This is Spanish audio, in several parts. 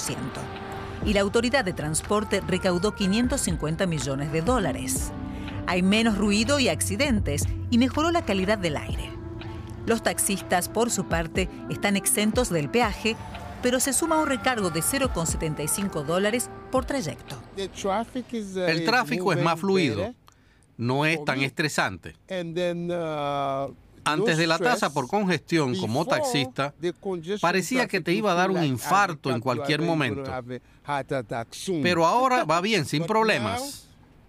y la Autoridad de Transporte recaudó $550 millones. Hay menos ruido y accidentes y mejoró la calidad del aire. Los taxistas, por su parte, están exentos del peaje, pero se suma un recargo de $0,75 por trayecto. El tráfico es más fluido, no es tan estresante. Antes de la tasa por congestión como taxista, parecía que te iba a dar un infarto en cualquier momento. Pero ahora va bien, sin problemas.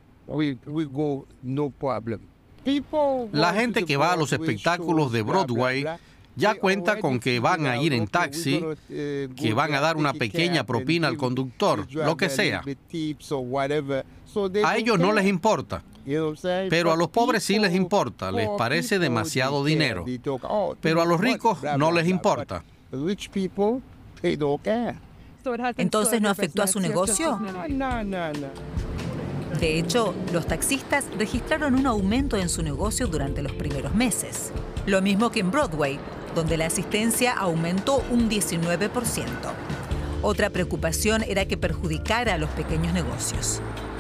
La gente que va a los espectáculos de Broadway ya cuenta con que van a ir en taxi, que van a dar una pequeña propina al conductor, lo que sea. A ellos no les importa, pero a los pobres sí les importa, les parece demasiado dinero. Pero a los ricos no les importa. ¿Entonces no afectó a su negocio? De hecho, los taxistas registraron un aumento en su negocio durante los primeros meses. Lo mismo que en Broadway, donde la asistencia aumentó un 19%. Otra preocupación era que perjudicara a los pequeños negocios.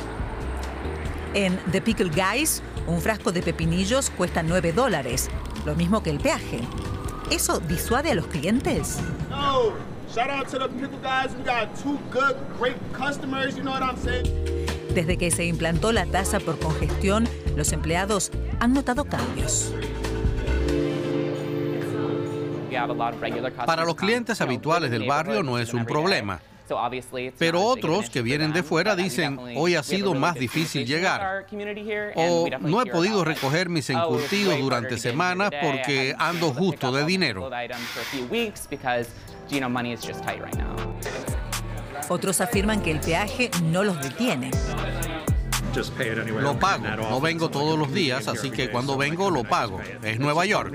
En The Pickle Guys, un frasco de pepinillos cuesta $9, lo mismo que el peaje. ¿Eso disuade a los clientes? No. Shout out to the Pickle Guys. We got 2 good, great customers, you know what I'm saying? Desde que se implantó la tasa por congestión, los empleados han notado cambios. Para los clientes habituales del barrio no es un problema. Pero otros que vienen de fuera dicen, hoy ha sido más difícil llegar. O no he podido recoger mis encurtidos durante semanas porque ando justo de dinero. Otros afirman que el peaje no los detiene. Lo pago. No vengo todos los días, así que cuando vengo lo pago. Es Nueva York.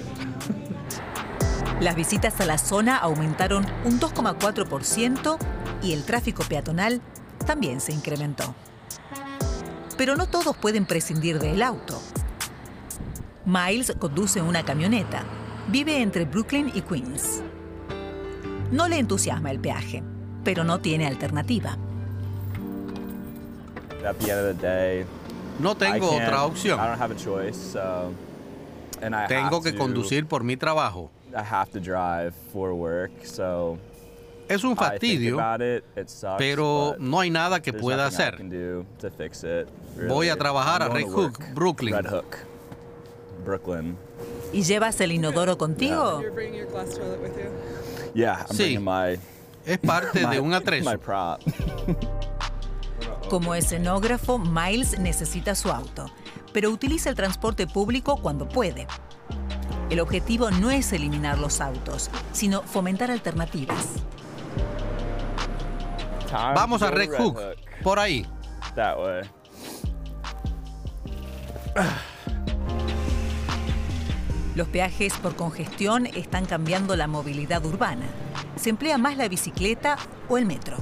Las visitas a la zona aumentaron un 2,4% y el tráfico peatonal también se incrementó. Pero no todos pueden prescindir del auto. Miles conduce una camioneta. Vive entre Brooklyn y Queens. No le entusiasma el peaje, pero no tiene alternativa. No tengo otra opción. Tengo que conducir por mi trabajo. Es un fastidio, pero no hay nada que pueda hacer. Voy a trabajar a Red Hook, Brooklyn. ¿Y llevas el inodoro contigo? Sí, es parte de un atrezo. Como escenógrafo, Miles necesita su auto, pero utiliza el transporte público cuando puede. El objetivo no es eliminar los autos, sino fomentar alternativas. Vamos a Red Hook, por ahí. Los peajes por congestión están cambiando la movilidad urbana. Se emplea más la bicicleta o el metro.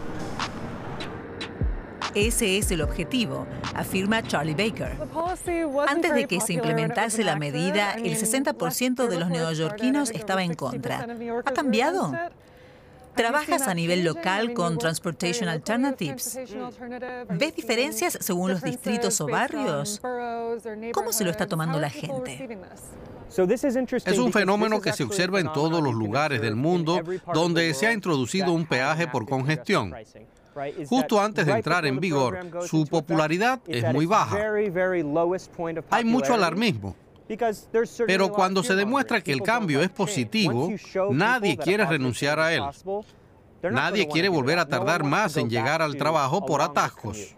Ese es el objetivo, afirma Charlie Baker. Antes de que se implementase la medida, el 60% de los neoyorquinos estaba en contra. ¿Ha cambiado? ¿Trabajas a nivel local con Transportation Alternatives? ¿Ves diferencias según los distritos o barrios? ¿Cómo se lo está tomando la gente? Es un fenómeno que se observa en todos los lugares del mundo donde se ha introducido un peaje por congestión. Justo antes de entrar en vigor, su popularidad es muy baja. Hay mucho alarmismo. Pero cuando se demuestra que el cambio es positivo, nadie quiere renunciar a él. Nadie quiere volver a tardar más en llegar al trabajo por atascos.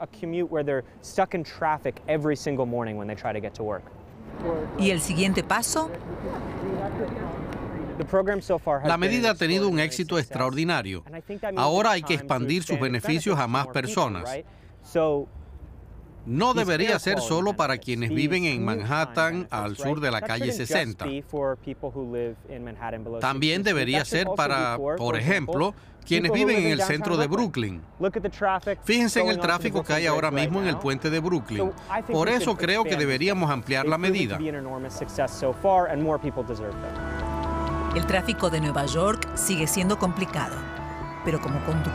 ¿Y el siguiente paso? La medida ha tenido un éxito extraordinario. Ahora hay que expandir sus beneficios a más personas. No debería ser solo para quienes viven en Manhattan al sur de la calle 60. También debería ser para, por ejemplo, quienes viven en el centro de Brooklyn. Fíjense en el tráfico que hay ahora mismo en el puente de Brooklyn. Por eso creo que deberíamos ampliar la medida. El tráfico de Nueva York sigue siendo complicado, pero como conductor